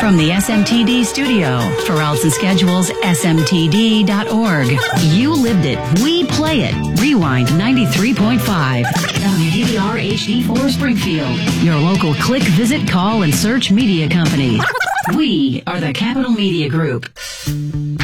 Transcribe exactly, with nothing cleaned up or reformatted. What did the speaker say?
From the S M T D studio, for routes and schedules, S M T D dot org. You lived it. We play it. Rewind ninety-three point five. W D B R H D four Springfield. Your local click, visit, call, and search media company. We are the Capital Media Group.